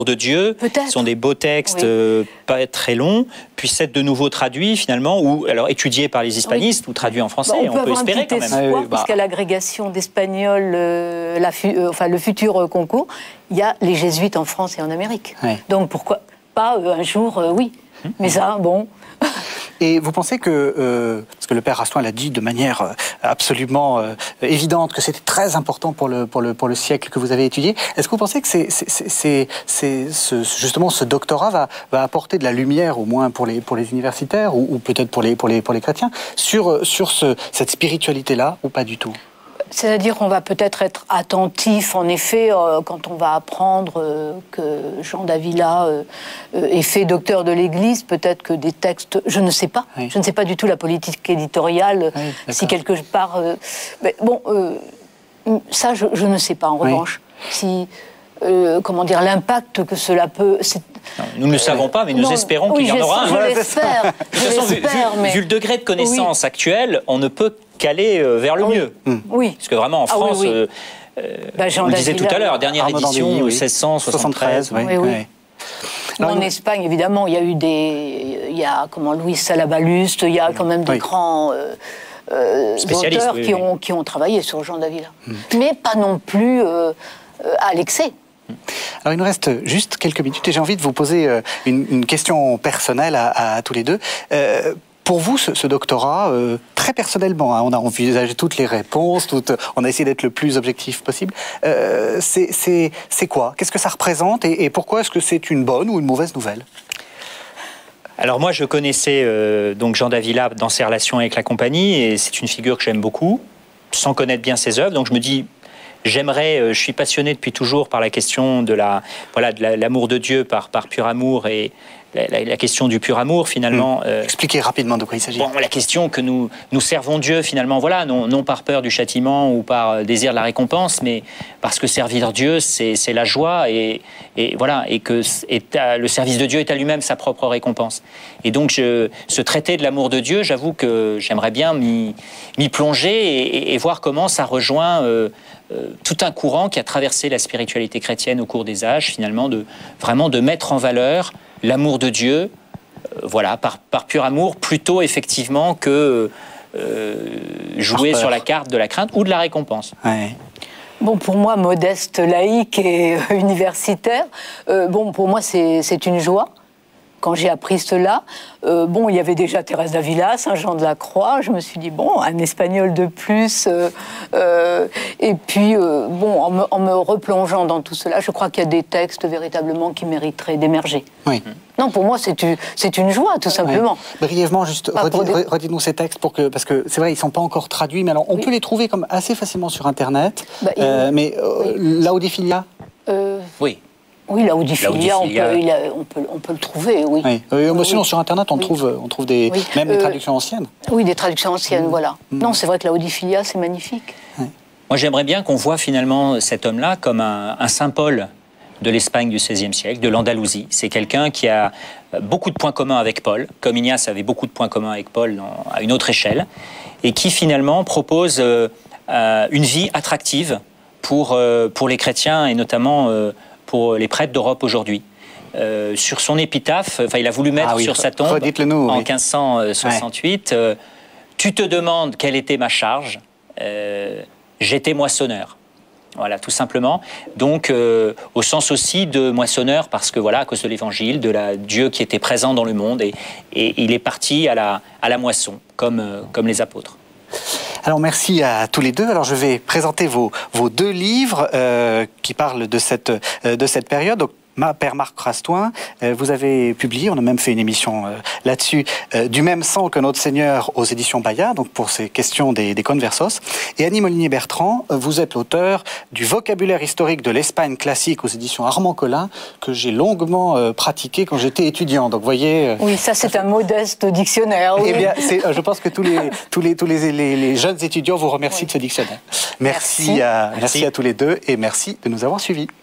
de Dieu, sont des beaux textes, pas très longs, puissent être de nouveau traduits finalement, ou alors étudiés par les hispanistes, ou traduits en français. On peut espérer quand même. Espoir, puisqu'à l'agrégation d'espagnol, le futur concours, il y a les jésuites en France et en Amérique. Donc pourquoi pas un jour, oui. Mais ça, bon... Et vous pensez que, parce que le père Rastoin l'a dit de manière absolument évidente, que c'était très important pour le siècle que vous avez étudié, est-ce que vous pensez que justement ce doctorat va apporter de la lumière, au moins pour les universitaires, ou peut-être pour les chrétiens, sur cette spiritualité-là, ou pas du tout ? C'est-à-dire qu'on va peut-être être attentif, en effet, quand on va apprendre que Jean d'Avila est fait docteur de l'Église, peut-être que des textes... Je ne sais pas. Je ne sais pas du tout la politique éditoriale, si quelque part... mais bon, ça, je ne sais pas, en revanche. Si, comment dire, l'impact que cela peut... Non, nous ne le savons pas, mais nous espérons qu'il y en aura un. Je l'espère. Vu le degré de connaissance actuel, on ne peut qu'aller vers le mieux. Oui. Parce que vraiment, en France, on le disait tout à l'heure, dernière édition, 1673. En Espagne, évidemment, il y a eu Luis Salabaluste, il y a quand même des grands auteurs qui ont travaillé sur Jean d'Avila. Mais pas non plus à l'excès. Alors il nous reste juste quelques minutes et j'ai envie de vous poser une question personnelle à tous les deux. Pour vous, ce doctorat, très personnellement, on a envisagé toutes les réponses, on a essayé d'être le plus objectif possible. C'est quoi ? Qu'est-ce que ça représente et pourquoi est-ce que c'est une bonne ou une mauvaise nouvelle ? Alors moi, je connaissais donc Jean d'Avila dans ses relations avec la compagnie et c'est une figure que j'aime beaucoup, sans connaître bien ses œuvres. Donc je me dis... je suis passionné depuis toujours par la question de l'amour de Dieu par pur amour et la question du pur amour finalement. Expliquez rapidement de quoi il s'agit. Bon, la question que nous servons Dieu finalement, non par peur du châtiment ou par désir de la récompense, mais parce que servir Dieu c'est la joie et que le service de Dieu est à lui-même sa propre récompense. Et donc ce traité de l'amour de Dieu, j'avoue que j'aimerais bien m'y plonger et voir comment ça rejoint tout un courant qui a traversé la spiritualité chrétienne au cours des âges, finalement, de mettre en valeur l'amour de Dieu, par pur amour, plutôt effectivement que jouer sur la carte de la crainte ou de la récompense. Ouais. Bon, pour moi, modeste, laïque et universitaire, pour moi, c'est une joie. Quand j'ai appris cela, il y avait déjà Thérèse d'Avila, Saint Jean de la Croix. Je me suis dit, un espagnol de plus. Et puis, en me replongeant dans tout cela, je crois qu'il y a des textes véritablement qui mériteraient d'émerger. Oui. Non, pour moi, c'est une joie, tout simplement. Oui. Brièvement, juste, redites-nous ces textes, parce que c'est vrai, ils ne sont pas encore traduits, mais alors on peut les trouver comme assez facilement sur Internet. Laodicea Oui. Oui, Laodicea, on peut le trouver, oui. Sinon, sur Internet, on trouve même des traductions anciennes. Oui, des traductions anciennes, voilà. Non, c'est vrai que Laodicea, c'est magnifique. Moi, j'aimerais bien qu'on voit finalement cet homme-là comme un Saint Paul de l'Espagne du XVIe siècle, de l'Andalousie. C'est quelqu'un qui a beaucoup de points communs avec Paul, comme Ignace avait beaucoup de points communs avec Paul à une autre échelle, et qui finalement propose une vie attractive pour les chrétiens et notamment... pour les prêtres d'Europe aujourd'hui. Sur son épitaphe, il a voulu mettre sur sa tombe en 1568 tu te demandes quelle était ma charge, j'étais moissonneur. Voilà, tout simplement. Donc, au sens aussi de moissonneur, parce que à cause de l'Évangile, de Dieu qui était présent dans le monde, et il est parti à la moisson, comme les apôtres. Alors merci à tous les deux. Alors je vais présenter vos deux livres qui parlent de cette période. Donc, Père Marc Rastoin, vous avez publié, on a même fait une émission là-dessus, Du même sang que notre Seigneur aux éditions Bayard, donc pour ces questions des conversos. Et Annie Molinier-Bertrand, vous êtes l'auteur du vocabulaire historique de l'Espagne classique aux éditions Armand Collin, que j'ai longuement pratiqué quand j'étais étudiant. Donc, vous voyez... oui, ça c'est un modeste dictionnaire. Oui. Eh bien, je pense que tous les jeunes étudiants vous remercient de ce dictionnaire. Merci à tous les deux et merci de nous avoir suivis.